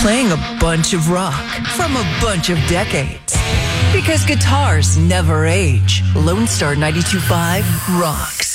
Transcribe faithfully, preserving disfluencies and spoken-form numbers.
playing a bunch of rock from a bunch of decades. Because guitars never age. Lone Star ninety-two point five rocks.